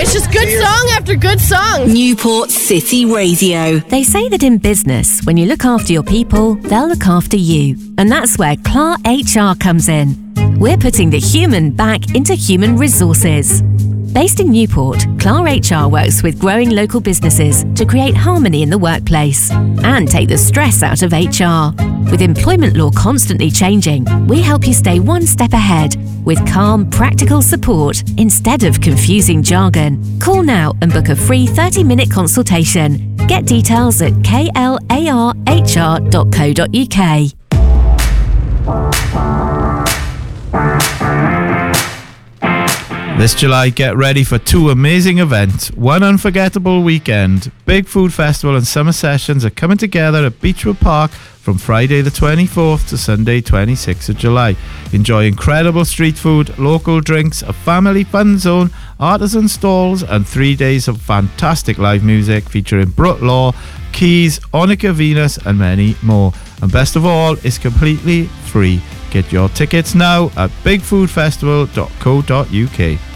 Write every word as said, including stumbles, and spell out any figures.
It's just good song after good song. Newport City Radio. They say that in business, when you look after your people, they'll look after you. And that's where C L A R H R comes in. We're putting the human back into human resources. Based in Newport, C L A R H R works with growing local businesses to create harmony in the workplace and take the stress out of H R. With employment law constantly changing, we help you stay one step ahead with calm, practical support instead of confusing jargon. Call now and book a free thirty-minute consultation. Get details at k l a r h r dot co dot u k. This July, get ready for two amazing events. One unforgettable weekend. Big Food Festival and Summer Sessions are coming together at Beechwood Park from Friday the twenty-fourth to Sunday twenty-sixth of July. Enjoy incredible street food, local drinks, a family fun zone, artisan stalls and three days of fantastic live music featuring Brooke Law, Keys, Onika Venus and many more. And best of all, it's completely free. Get your tickets now at big food festival dot co dot u k.